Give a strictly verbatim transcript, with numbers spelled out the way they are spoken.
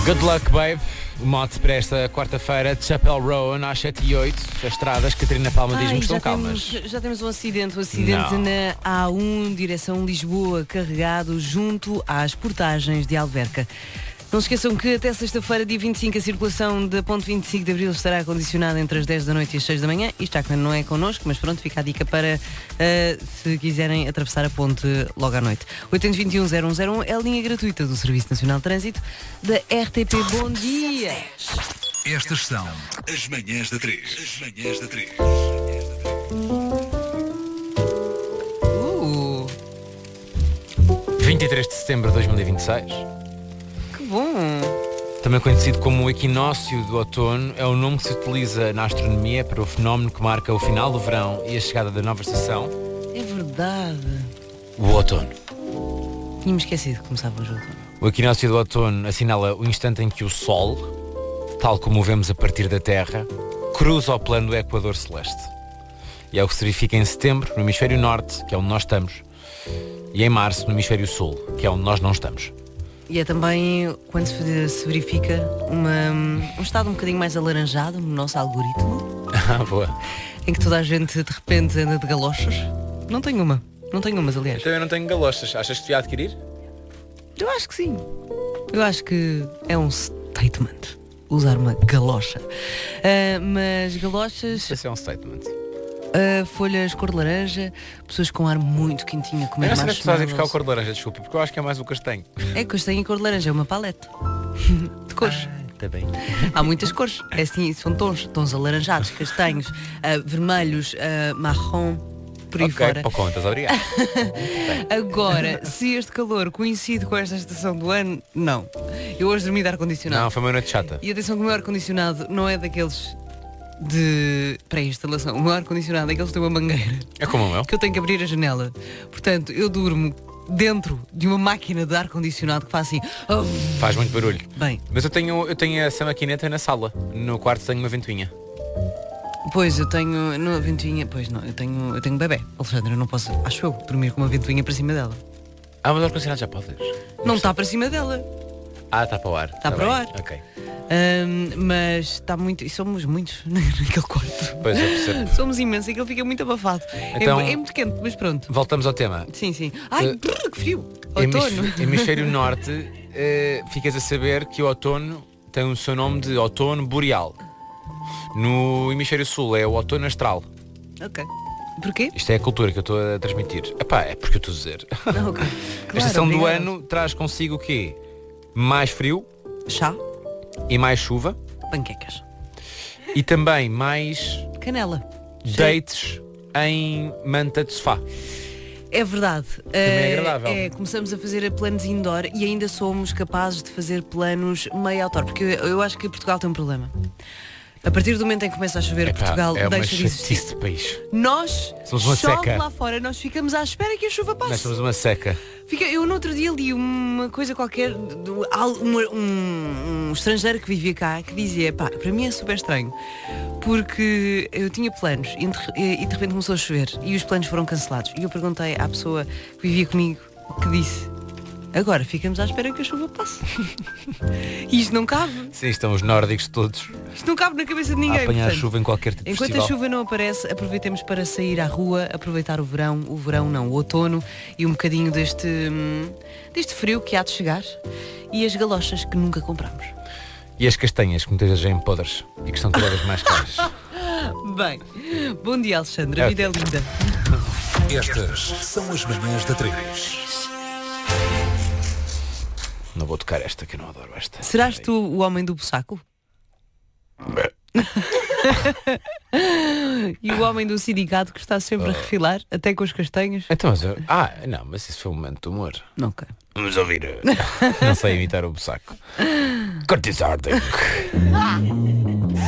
Good luck, babe. O mote para esta quarta-feira de Chapel Rowan às sete e oito. As estradas, Catarina Palma diz-me que estão calmas. Temos, já temos um acidente, um acidente Não. na A um, direção Lisboa, carregado junto às portagens de Alverca. Não se esqueçam que até sexta-feira, dia vinte e cinco, a circulação da ponte vinte e cinco de Abril estará condicionada entre as dez da noite e as seis da manhã. Isto já que não é connosco, mas pronto, fica a dica para uh, se quiserem atravessar a ponte logo à noite. oito dois um, zero um zero um é a linha gratuita do Serviço Nacional de Trânsito da R T P. Bom dia! Estas são as manhãs da três. As manhãs da três. Uh, vinte e três de setembro de dois mil e vinte e seis. que bom! Também conhecido como o equinócio do outono, é o nome que se utiliza na astronomia para o fenómeno que marca o final do verão e a chegada da nova estação, É verdade. o outono. Tínhamos esquecido que começava o jogo. O equinócio do outono assinala o instante em que o Sol, tal como o vemos a partir da Terra, cruza o plano do Equador Celeste. E é o que se verifica em setembro, no hemisfério norte, que é onde nós estamos, e em março, no hemisfério sul, que é onde nós não estamos. E é também quando se se verifica uma, um estado um bocadinho mais alaranjado no nosso algoritmo, Ah, boa. em que toda a gente de repente anda de galochas. Não tenho uma. Não tenho umas, aliás. Eu também não tenho galochas. Achas que devia adquirir? Eu acho que sim. Eu acho que é um statement usar uma galocha. Ah, mas galochas, Esse é um statement. ah, folhas cor de laranja, pessoas com ar muito quentinho a Eu comer não sei se estás a ir buscar o marshmallows. cor de laranja, desculpa, porque eu acho que é mais o castanho. É castanho e cor de laranja, é uma paleta de cores. Está bem. Há muitas cores, é assim, são tons, tons alaranjados, castanhos, ah, vermelhos, ah, marrom, por aí Ok, fora. para contas, obrigado. Agora, se este calor coincide com esta estação do ano, não. Eu hoje dormi de ar-condicionado. Não, foi uma noite chata. E atenção que o meu ar-condicionado não é daqueles de pré-instalação. O meu ar-condicionado é aqueles que têm uma mangueira, É como o meu. que eu tenho que abrir a janela. Portanto, eu durmo dentro de uma máquina de ar-condicionado que faz assim. Oh, Faz muito barulho. bem, Mas eu tenho, eu tenho essa maquineta na sala. No quarto tenho uma ventoinha. pois eu tenho na ventoinha, pois não, eu tenho, eu tenho bebê. Alexandre, eu não posso, acho eu, dormir com uma ventoinha para cima dela. Ah, mas o ar-condicionado já podes. Não está para cima dela. Ah, está para o ar. Está para o ar. Ok. Ahm, mas está muito. E somos muitos naquele quarto. Pois eu percebo. Somos imensos e aquilo fica muito abafado. Então- é, é muito quente, mas pronto. Voltamos ao tema. Sim, sim. Ai, Uh, brrr, que frio! Hemisfério, Outono. hemisfério norte, eh, ficas a saber que o outono tem o seu nome de outono boreal. No hemisfério sul é o outono astral. Ok. Porquê? Isto é a cultura que eu estou a transmitir. Epá, é porque eu estou a dizer. Não, ok. a Claro, estação do obrigada. ano traz consigo o quê? Mais frio Chá, e mais chuva panquecas, e também mais canela. dates em manta de sofá. É verdade. é Eh, agradável. é, começamos a fazer planos indoor e ainda somos capazes de fazer planos meio outdoor. Porque eu, eu acho que Portugal tem um problema. A partir do momento em que começa a chover, Epá, Portugal é uma deixa de existir. chatice de país. Nós, Somos uma chove seca. lá fora, nós ficamos à espera que a chuva passe. Nós somos uma seca. Fica, eu no outro dia li uma coisa qualquer, do- al- um, um- um estrangeiro que vivia cá, que dizia, pá, para mim é super estranho, porque eu tinha planos e de, e de repente começou a chover e os planos foram cancelados. E eu perguntei à pessoa que vivia comigo, que disse, agora ficamos à espera que a chuva passe. E isto não cabe, Sim, estão os nórdicos todos isto não cabe na cabeça de a ninguém. apanhar portanto, chuva em qualquer tipo de enquanto a festival. chuva não aparece, aproveitemos para sair à rua, aproveitar o verão, o verão não, o outono e um bocadinho deste, hum, deste frio que há de chegar e as galochas que nunca compramos. E as castanhas, que muitas vezes vêm podres e que estão cada vez mais caras. Bem, bom dia Alexandre, a É. vida é linda. Estas são as manhãs da três. Não vou tocar esta, que eu não adoro esta. Serás tu o homem do bussaco? E o homem do sindicato que está sempre a refilar, até com os castanhos? Então, mas eu... Ah, não, mas isso foi um momento de humor. Não, ok. Vamos ouvir. Não sei imitar o saco. Curtis Harding.